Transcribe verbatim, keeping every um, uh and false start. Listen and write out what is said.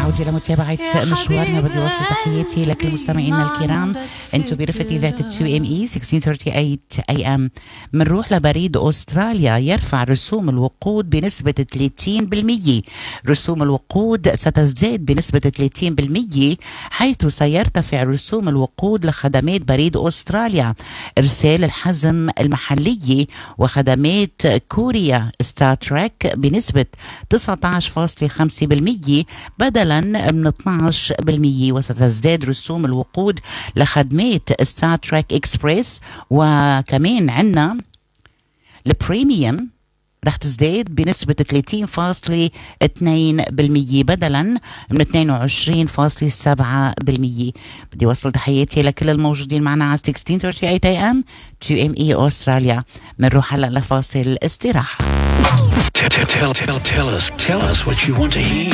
نعود إلى متابعة مشوارنا. بدي أوصل تحياتي لكل مستمعينا الكرام. أنتم برفقة إذاعة اثنين إم إي ستة عشر ثلاثين إيه إم. منروح لبريد أستراليا يرفع رسوم الوقود بنسبة ثلاثين بالمئة. رسوم الوقود ستزداد بنسبة ثلاثين بالمئة، حيث سيرتفع رسوم الوقود لخدمات بريد أستراليا، إرسال الحزم المحلية وخدمات كوريا ستار تريك بنسبة تسعة عشر فاصلة خمسة بالمئة بدلا من اثني عشر بالمئة. وستزداد رسوم الوقود لخدمات ستار تريك اكسبريس، وكمان عنا البريميوم رح تزداد بنسبة ثلاثين فاصلة اثنين بالمئة بدلا من اثنين وعشرين فاصلة سبعة بالمئة. بدي وصل تحياتي لكل الموجودين معنا على ستة عشر ثلاثين إيه إم اثنين إم إي أستراليا. منروح هلا لفاصل استراحة. Tell, tell, tell, tell us, tell us what you want to hear.